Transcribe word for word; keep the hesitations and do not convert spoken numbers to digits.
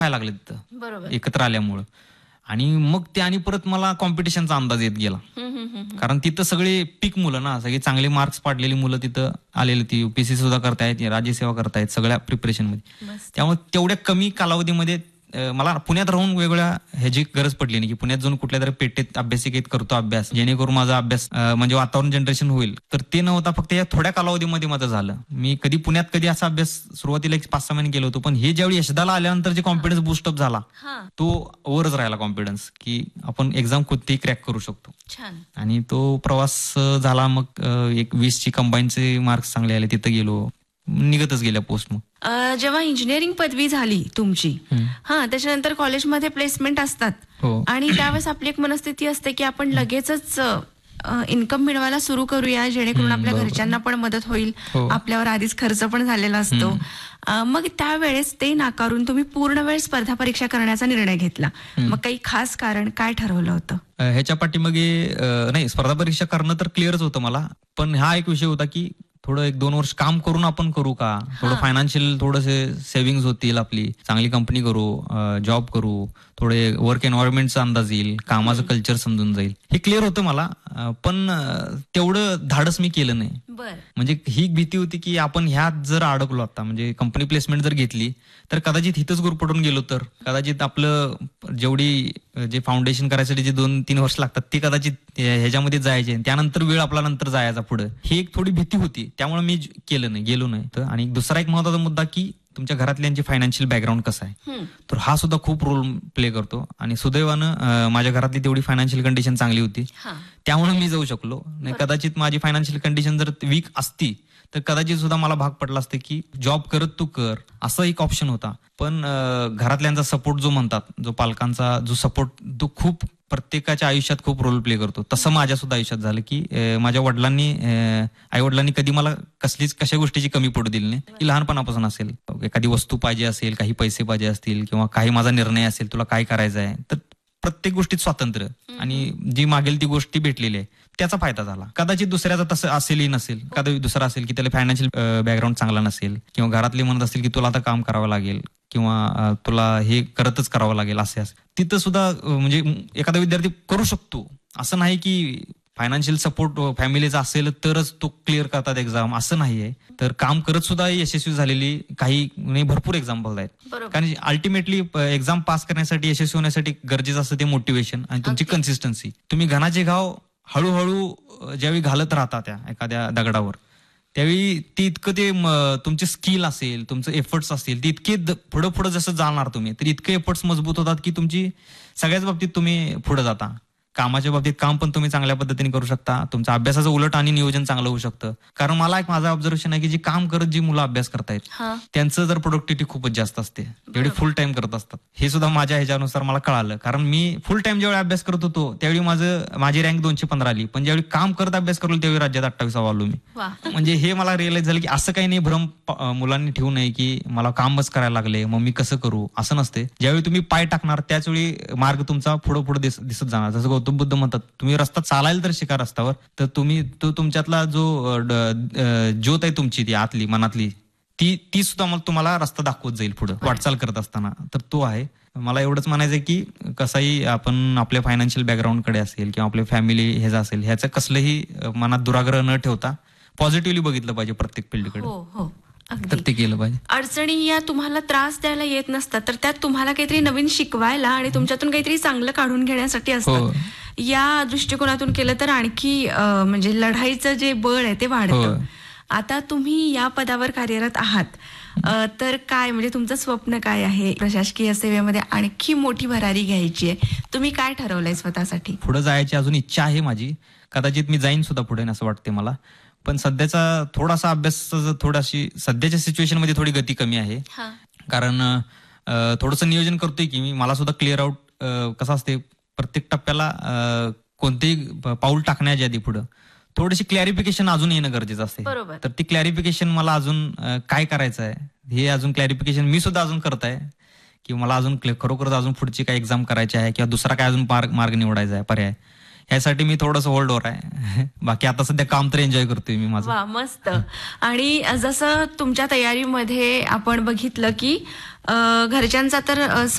व्हायला लागले तिथं बरोबर. एकत्र आल्यामुळं. आणि मग ते आणि परत मला कॉम्पिटिशनचा अंदाज येत गेला. हम्म, हम्म, हम्म. कारण तिथं सगळे पीक मुलं ना, सगळे चांगले मार्क्स पाडलेली मुलं तिथं आलेली, ती युपीएससी सुद्धा करतायत, राज्यसेवा करतायत सगळ्या प्रिपरेशन मध्ये. मस्त. त्यामुळे तेवढ्या कमी कालावधीमध्ये अं, मला पुण्यात राहून वेगवेगळ्या ह्याची गरज पडली नाही, की पुण्यात जाऊन कुठल्या तरी पेटेत अभ्यासिकेत करतो अभ्यास, जेणेकरून माझा अभ्यास अं, म्हणजे वातावरण जनरेशन होईल. तर ते न होता फक्त या थोड्या कालावधीमध्ये माझं झालं. मी कधी पुण्यात कधी असा अभ्यास सुरुवातीला एक पाच सहा महिने केलो होतो, पण हे ज्यावेळी यशदाला आल्यानंतर जे कॉन्फिडन्स बुस्टअप झाला, हा, तो वरच राहिला कॉन्फिडन्स, की आपण एक्झाम कोणतीही क्रॅक करू शकतो. छान. आणि तो प्रवास अं, झाला. मग अं, एक वीसची कंबाईनचे मार्क्स चांगले आले, तिथं गेलो, निघतच गेल्या पोस्ट. मग अ, जेव्हा इंजिनिअरिंग पदवी झाली तुमची, हम्म. हा, त्याच्यानंतर कॉलेजमध्ये प्लेसमेंट असतात हो. आणि त्यावेळेस आपली एक मनस्थिती असते की आपण लगेचच इन्कम मिळवायला सुरू करूया, जेणेकरून हम्म, आपल्या बरोबर. घरच्यांना पण मदत होईल, हो. आपल्यावर आधीच खर्च पण झालेला असतो. हम्म. अ, मग त्यावेळेस ते नाकारून तुम्ही पूर्ण वेळ स्पर्धा परीक्षा करण्याचा निर्णय घेतला. मग काही खास कारण काय ठरवलं होतं? अं, ह्याच्या पाठीमागे अं, नाही, स्पर्धा परीक्षा करणं तर क्लिअरच होतं मला, पण हा एक विषय होता की थोडं एक दोन वर्ष काम करून आपण करू का, थोडं हा. फायनान्शियल थोडंसे सेव्हिंग्ज होतील, आपली चांगली कंपनी करू, जॉब करू, थोडे वर्क एन्व्हायरमेंटचा अंदाज येईल, कामाचं कल्चर समजून जाईल, हे क्लिअर होतं मला. अं, पण अं, तेवढं धाडस मी केलं नाही. बर. म्हणजे ही भीती होती की आपण ह्यात जर अडकलो आता, म्हणजे कंपनी प्लेसमेंट जर घेतली तर कदाचित हिथंच गुरपटून गेलो तर कदाचित आपलं जेवढी जे फाउंडेशन करायसाठी जे दोन तीन वर्ष लागतात ते कदाचित ह्याच्यामध्ये जायचे, त्यानंतर वेळ आपला नंतर जायचा पुढे, ही एक थोडी भीती होती. त्यामुळे मी केलं नाही, गेलो नाही. तर आणि दुसरा एक महत्वाचा मुद्दा की तुमच्या घरातल्यांचे फायनान्शियल बॅकग्राऊंड कसं आहे, हम्म. तर हा सुद्धा खूप रोल प्ले करतो. आणि सुदैवानं अं, माझ्या घरातली तेवढी फायनान्शियल कंडिशन चांगली होती, हा. त्यामुळे मी जाऊ शकलो. नाही कदाचित माझी फायनान्शियल कंडिशन जर वीक असती तर कदाचित सुद्धा मला भाग पडला असते की जॉब करत तू कर, असा एक ऑप्शन होता. पण अं, घरातल्यांचा सपोर्ट जो म्हणतात, जो पालकांचा जो सपोर्ट, तो खूप प्रत्येकाच्या आयुष्यात खूप रोल प्ले करतो. तसं माझ्या सुद्धा आयुष्यात झालं की अं, माझ्या वडिलांनी, आई वडिलांनी कधी मला कसलीच कशा गोष्टीची कमी पडू दिली नाही. की लहानपणापासून असेल, एखादी वस्तू पाहिजे असेल, काही पैसे पाहिजे असतील, किंवा काही माझा निर्णय असेल, तुला काय करायचं आहे, तर प्रत्येक गोष्टीत स्वातंत्र्य आणि जी मागेल ती गोष्टी भेटलेली आहे, त्याचा फायदा झाला. कदाचित दुसऱ्याचा तसं असेलही नसेल, कदाचित दुसरा असेल की त्याला फायनान्शियल बॅकग्राऊंड चांगला नसेल, किंवा घरातले म्हणत असतील की तुला आता काम करावं लागेल, किंवा अं, तुला हे करतच करावं लागेल, असे असं तिथं सुद्धा अं, म्हणजे एखादा विद्यार्थी करू शकतो. असं नाही की फायनान्शियल सपोर्ट फॅमिलीचा असेल तरच तो क्लिअर करतात एक्झाम, असं नाहीये. तर काम करत सुद्धा यशस्वी झालेली काही नाही, भरपूर एक्झाम्पल आहेत. बरोबर. कारण अल्टिमेटली एक्झाम पास करण्यासाठी, यशस्वी होण्यासाठी गरजेचं असतं ते मोटिवेशन आणि तुमची अगदी. कन्सिस्टन्सी. तुम्ही घणाचे घाव हळूहळू अं, ज्यावेळी घालत राहता त्या एखाद्या दगडावर, त्यावेळी ती इतकं ते म, तुमचे स्किल असेल, तुमचं एफर्ट्स असतील, ते इतके द- पुढं पुढं जसं जाणार तुम्ही, तर इतके एफर्ट्स मजबूत होतात की तुमची सगळ्याच बाबतीत तुम्ही पुढे जाता. कामाच्या बाबतीत काम पण तुम्ही चांगल्या पद्धतीने करू शकता, तुमचं अभ्यासाचं उलट आणि नियोजन चांगलं होऊ शकतं. कारण मला एक माझं ऑब्झर्वेशन आहे की जी काम करत जी मुलं अभ्यास करतायत, हा. त्यांचं जर प्रोडक्टिव्हिटी खूपच जास्त असते, जेवढी फुल टाइम करत असतात. हे सुद्धा माझ्या ह्याच्यानुसार मला कळालं. कारण मी फुल टाइम ज्यावेळी अभ्यास करत होतो त्यावेळी माझं माझी रँक दोनशे पंधरा आली, पण ज्यावेळी काम करत अभ्यास करलो त्यावेळी राज्यात अठ्ठावीसावा आलो मी. वा. म्हणजे हे मला रिअलाइज झालं की असं काही नाही, भ्रम प- अं, मुलांनी ठेवू नये की मला कामच करायला लागले मग मी कसं करू, असं नसते. ज्यावेळी तुम्ही पाय टाकणार त्याच वेळी मार्ग तुमचा पुढे पुढे दिस, दिसत जाणार. जसं गौतम बुद्ध म्हणतात, तुम्ही रस्ता चालायला तर शिका रस्त्यावर, तर तुम्ही तो तुमच्यातला जो अं, ड- अं, ज्योत आहे तुमची, ती आतली मनातली, ती ती सुद्धा मग तुम्हाला रस्ता दाखवत जाईल पुढे वाटचाल करत असताना. तर तो आहे. मला एवढंच म्हणायचं आहे की कसंही आपण आपल्या फायनान्शियल बॅकग्राऊंडकडे असेल किंवा आपल्या फॅमिली ह्याचं असेल, ह्याचं कसलंही अं, मनात दुराग्रह न ठेवता पॉझिटिव्हली बघितलं पाहिजे प्रत्येक फिल्डकडे, हो हो, तर अगदी. ते केलं पाहिजे. अडचणी या तुम्हाला त्रास द्यायला येत नसतात, तर त्यात तुम्हाला काहीतरी नवीन शिकवायला आणि तुमच्यातून काहीतरी चांगलं काढून घेण्यासाठी हो. असतात. या दृष्टिकोनातून केलं तर आणखी अं, म्हणजे लढाईचं जे बळ आहे ते वाढतं. हो. आता तुम्ही या पदावर कार्यरत आहात, अं, तर काय म्हणजे तुमचं स्वप्न काय आहे? प्रशासकीय सेवेमध्ये आणखी मोठी भरारी घ्यायची आहे, तुम्ही काय ठरवलंय स्वतःसाठी? पुढे जायची अजून इच्छा आहे माझी. कदाचित मी जाईन सुद्धा पुढे, असं वाटते मला. पण सध्याचा थोडासा अभ्यास, थोडाशी सध्याच्या सिच्युएशन मध्ये थोडी गती कमी आहे. हा. कारण अं, थोडंसं नियोजन करतोय की मी, मला सुद्धा क्लिअर आउट कसं असते प्रत्येक टप्प्याला, अं, कोणतेही प- पाऊल टाकण्याच्या आधी पुढं थोडीशी क्लॅरिफिकेशन अजून येणं गरजेचं असते. बरोबर. तर ती क्लॅरिफिकेशन मला अजून अं, काय करायचं आहे हे अजून क्लॅरिफिकेशन मी सुद्धा अजून करत आहे, की मला अजून क्ल- खरोखरच अजून पुढची काय एक्झाम करायची आहे किंवा दुसरा काय अजून मार्ग मार्ग निवडायचा आहे, पर्याय. ह्यासाठी मी थोडंसं होल्डवर आहे. बाकी आता सध्या काम तर एन्जॉय करतोय मी माझं. वा, मस्त. आणि जसं तुमच्या तयारीमध्ये आपण बघितलं की अं, घरच्यांचा तर अं,